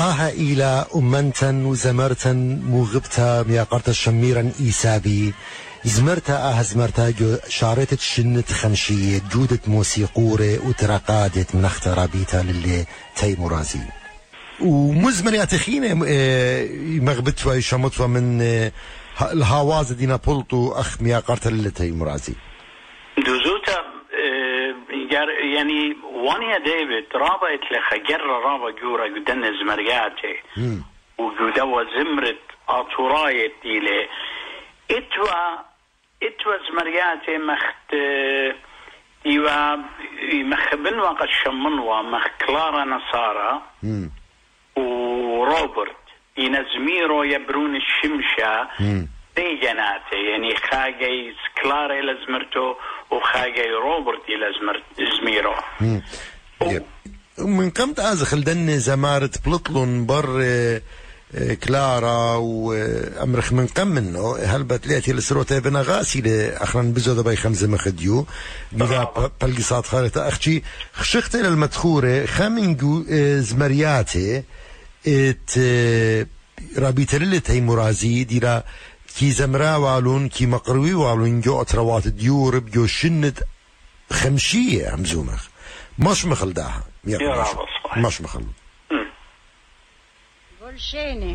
إلى أمنتا وزمرتا مغبتا مياقرتا شميرا إيسابي زمرتا زمرتا شارتت شنت خمشية جودة موسيقورة وترقادت من اخترابيتا للي تيمورازي ومزمريات خينة مغبتوا يشمتوا من الهواز دينا بولتو أخ مياقرتا للي تيمورازي دوزوتا يعني وانيا ديفيد رابط لخجر رابط جورا قدن زمرياتي وجودوا زمرت أطرايت إلى اتوا زمرياتي مخت إيوا مخبن وقت شمنوا مخ كلارا نصارى وروبرت ينزميرو يبرون الشمشة ديجناتي يعني خاجي كلارا إلى زمرتو وخاجي روبرت إلى زميرو من كم تازخل دن زمارت بلطلون بر كلارا وامرخ من قم منه هل بتلاتي لسروتا بنا غاسي اخرا بزود باي خمسه مخديو بذا بلقصات خارطه اختي خشخت الى المدخوره خامنجو زمرياتي ات رابيتلله تيمورازي ديرا كي زمرا والون كي مقروي والون جو اتروات ديور بجو شند خمشيه همزومخ مش مخل داها مش مخل